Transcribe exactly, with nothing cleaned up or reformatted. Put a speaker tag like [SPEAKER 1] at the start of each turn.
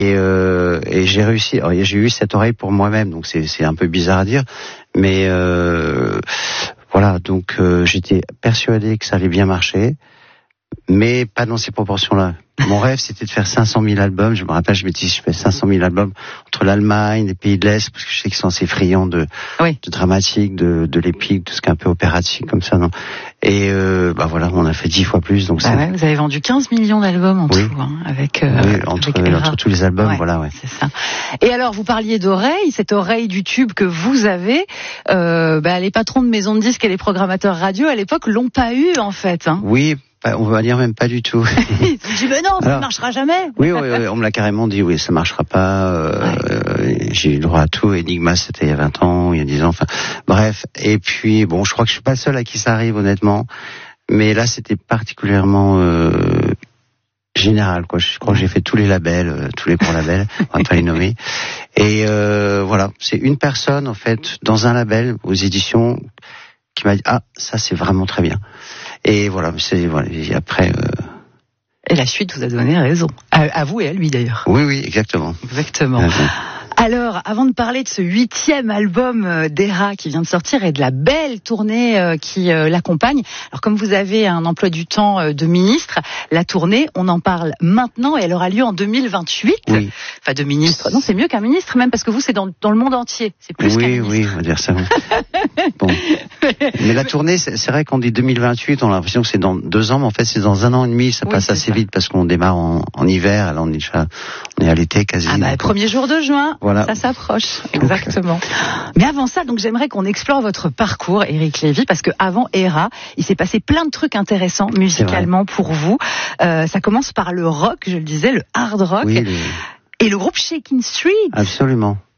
[SPEAKER 1] Et, euh, et j'ai réussi. Alors, j'ai eu cette oreille pour moi-même, donc c'est, c'est un peu bizarre à dire, mais euh, voilà. Donc euh, j'étais persuadé que ça allait bien marcher, mais pas dans ces proportions-là. Mon rêve, c'était de faire cinq cent mille albums. Je me rappelle, je m'étais dit, je fais cinq cent mille albums entre l'Allemagne, les pays de l'Est, parce que je sais qu'ils sont assez friands de, oui. de dramatique, de, de l'épique, de ce qui est un peu opératique comme ça, non. Et euh, bah voilà, on a fait dix fois plus. Donc
[SPEAKER 2] bah
[SPEAKER 1] c'est...
[SPEAKER 2] Ouais, vous avez vendu quinze millions d'albums en
[SPEAKER 1] oui.
[SPEAKER 2] tout, hein, avec, euh,
[SPEAKER 1] oui, entre,
[SPEAKER 2] avec
[SPEAKER 1] entre tous les albums,
[SPEAKER 2] ouais,
[SPEAKER 1] voilà, ouais.
[SPEAKER 2] C'est ça. Et alors, vous parliez d'oreille, cette oreille du tube que vous avez, euh, bah, les patrons de maisons de disques et les programmateurs radio à l'époque l'ont pas eu en fait. Hein.
[SPEAKER 1] Oui. On va dire même pas du tout.
[SPEAKER 2] Ils ont dit mais non, ça ne marchera jamais.
[SPEAKER 1] Oui, oui, oui, on me l'a carrément dit, oui, ça marchera pas. Euh, ouais. J'ai eu le droit à tout. Enigma, c'était il y a vingt ans, il y a dix ans, enfin, bref. Et puis, bon, je crois que je suis pas le seul à qui ça arrive, honnêtement. Mais là, c'était particulièrement euh, général, quoi. Je crois que j'ai fait tous les labels, euh, tous les gros labels, on va pas les nommer. Et euh, voilà, c'est une personne, en fait, dans un label, aux éditions, qui m'a dit, ah, ça, c'est vraiment très bien. Et voilà, c'est voilà. Et après. Euh...
[SPEAKER 2] Et la suite vous a donné raison. À, à vous et à lui d'ailleurs.
[SPEAKER 1] Oui, oui, exactement.
[SPEAKER 2] Exactement. Ah, alors, avant de parler de ce huitième album d'Era qui vient de sortir et de la belle tournée qui l'accompagne, alors comme vous avez un emploi du temps de ministre, la tournée, on en parle maintenant et elle aura lieu en deux mille vingt-huit.
[SPEAKER 1] Oui.
[SPEAKER 2] Enfin, de ministre. Non, c'est mieux qu'un ministre même parce que vous, c'est dans, dans le monde entier. C'est plus
[SPEAKER 1] oui,
[SPEAKER 2] qu'un ministre.
[SPEAKER 1] Oui, oui, on va dire ça. Bon. Mais la tournée, c'est, c'est vrai qu'on dit deux mille vingt-huit, on a l'impression que c'est dans deux ans, mais en fait, c'est dans un an et demi. Ça oui, passe assez ça. vite parce qu'on démarre en, en hiver. Alors, on est déjà, on est à l'été quasi.
[SPEAKER 2] Ah bah, premier jour de juin. Voilà. Ça s'approche, exactement. Mais avant ça, donc j'aimerais qu'on explore votre parcours, Éric Lévy, parce que avant Era, il s'est passé plein de trucs intéressants musicalement pour vous. Euh, ça commence par le rock, je le disais, le hard rock,
[SPEAKER 1] oui, les...
[SPEAKER 2] et le groupe Shakin' Street.
[SPEAKER 1] Absolument.